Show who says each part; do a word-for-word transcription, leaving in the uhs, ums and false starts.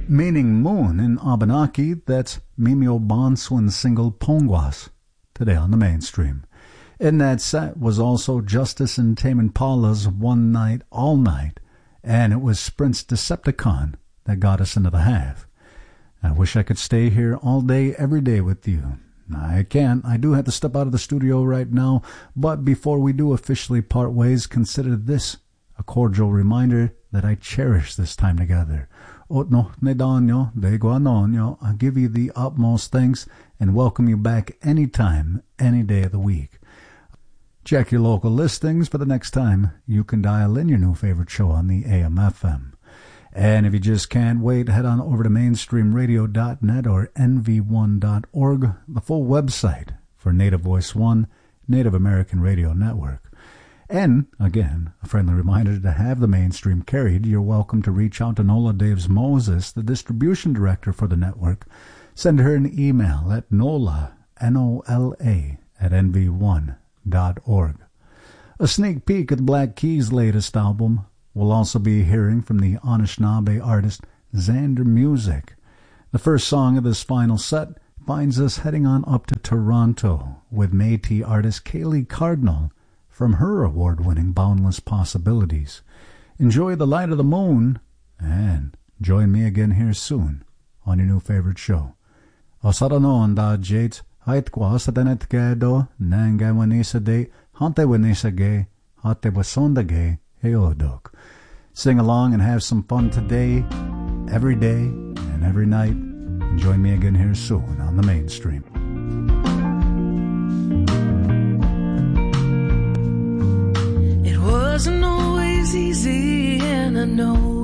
Speaker 1: meaning moon in Abenaki. That's Mimio Bonswin's single Pongwas, today on the mainstream. In that set was also Justice and Tame Impala's One Night, All Night, and it was Sprint's Decepticon that got us into the half. I wish I could stay here all day, every day with you. I can't. I do have to step out of the studio right now, but before we do officially part ways, consider this a cordial reminder that I cherish this time together. Otno nedanyo de guanonyo, I give you the utmost thanks and welcome you back anytime, any day of the week. Check your local listings for the next time you can dial in your new favorite show on the A M F M. And if you just can't wait, head on over to mainstream radio dot net or N V one dot org, the full website for Native Voice One, Native American Radio Network. And, again, a friendly reminder to have the mainstream carried. You're welcome to reach out to Nola Daves Moses, the distribution director for the network. Send her an email at nola, N O L A, at N V one dot org. A sneak peek at the Black Keys' latest album. We'll also be hearing from the Anishinaabe artist Xander Music. The first song of this final set finds us heading on up to Toronto with Métis artist Kaylee Cardinal from her award-winning Boundless Possibilities. Enjoy the light of the moon, and join me again here soon on your new favorite show. Osarano da Jades, hait kwa satenet kedo, nanga wanisa de, hante wanisa ge, hate wasonda ge, heodok. Sing along and have some fun today, every day, and every night. And join me again here soon on the mainstream.
Speaker 2: Wasn't always easy, and I know